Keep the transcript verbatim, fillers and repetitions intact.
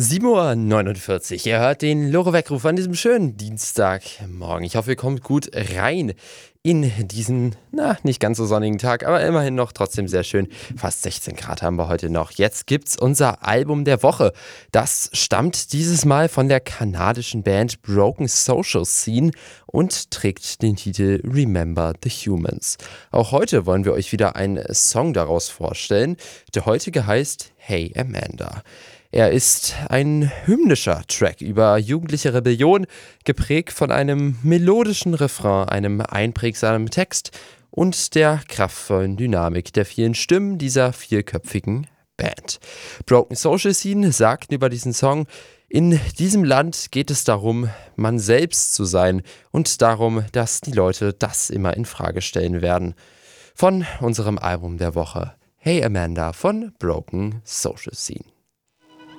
sieben Uhr neunundvierzig. Ihr hört den Lore-Weckruf an diesem schönen Dienstagmorgen. Ich hoffe, ihr kommt gut rein in diesen, na, nicht ganz so sonnigen Tag, aber immerhin noch trotzdem sehr schön. Fast sechzehn Grad haben wir heute noch. Jetzt gibt's unser Album der Woche. Das stammt dieses Mal von der kanadischen Band Broken Social Scene und trägt den Titel Remember the Humans. Auch heute wollen wir euch wieder einen Song daraus vorstellen. Der heutige heißt Hey Amanda. Er ist ein hymnischer Track über jugendliche Rebellion, geprägt von einem melodischen Refrain, einem einprägsamen Text und der kraftvollen Dynamik der vielen Stimmen dieser vierköpfigen Band. Broken Social Scene sagt über diesen Song: In diesem Land geht es darum, man selbst zu sein und darum, dass die Leute das immer in Frage stellen werden. Von unserem Album der Woche Hey Amanda von Broken Social Scene.